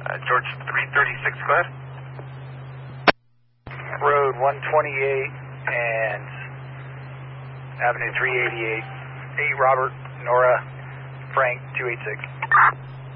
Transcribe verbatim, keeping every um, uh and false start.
Uh, George three thirty-six, go ahead. Road one twenty-eight and Avenue three eighty-eight. Hey, Robert, Nora, Frank, two eight six.